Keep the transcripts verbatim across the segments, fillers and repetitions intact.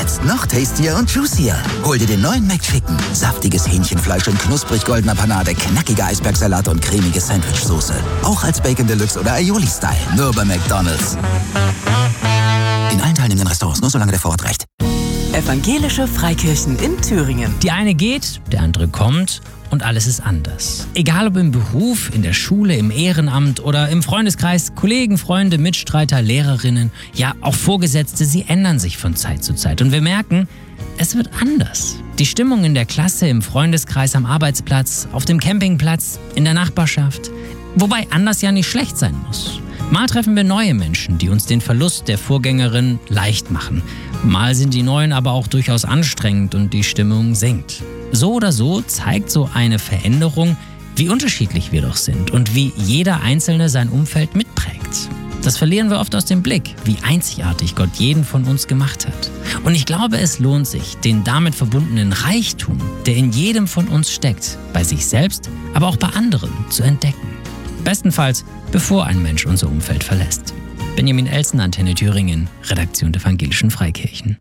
Jetzt noch tastier und juicier. Hol dir den neuen McChicken. Saftiges Hähnchenfleisch in knusprig goldener Panade, knackiger Eisbergsalat und cremige Sandwichsoße. Auch als Bacon Deluxe oder Aioli-Style. Nur bei McDonald's. In allen teilnehmenden Restaurants, nur solange der Vorort reicht. Evangelische Freikirchen in Thüringen. Die eine geht, der andere kommt und alles ist anders. Egal ob im Beruf, in der Schule, im Ehrenamt oder im Freundeskreis, Kollegen, Freunde, Mitstreiter, Lehrerinnen, ja auch Vorgesetzte, sie ändern sich von Zeit zu Zeit. Und wir merken, es wird anders. Die Stimmung in der Klasse, im Freundeskreis, am Arbeitsplatz, auf dem Campingplatz, in der Nachbarschaft. Wobei anders ja nicht schlecht sein muss. Mal treffen wir neue Menschen, die uns den Verlust der Vorgängerin leicht machen. Mal sind die Neuen aber auch durchaus anstrengend und die Stimmung sinkt. So oder so zeigt so eine Veränderung, wie unterschiedlich wir doch sind und wie jeder Einzelne sein Umfeld mitprägt. Das verlieren wir oft aus dem Blick, wie einzigartig Gott jeden von uns gemacht hat. Und ich glaube, es lohnt sich, den damit verbundenen Reichtum, der in jedem von uns steckt, bei sich selbst, aber auch bei anderen zu entdecken. Bestenfalls, bevor ein Mensch unser Umfeld verlässt. Benjamin Elsen, Antenne Thüringen, Redaktion der Evangelischen Freikirchen.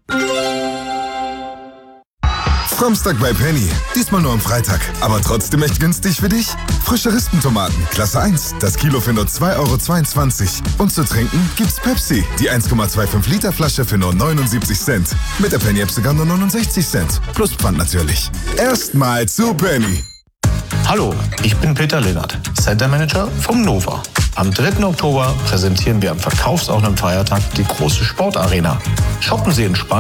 Samstag bei Penny. Diesmal nur am Freitag. Aber trotzdem echt günstig für dich. Frische Rispentomaten, Klasse eins. Das Kilo für nur zwei Euro zweiundzwanzig. Und zu trinken gibt's Pepsi. Die eins Komma fünfundzwanzig Liter Flasche für nur neunundsiebzig Cent. Mit der Penny-App sogar nur neunundsechzig Cent. Plus Pfand natürlich. Erstmal zu Penny. Hallo, ich bin Peter Lennart, Center Manager vom Nova. Am dritten Oktober präsentieren wir am verkaufsoffenen Feiertag die große Sportarena. Shoppen Sie entspannt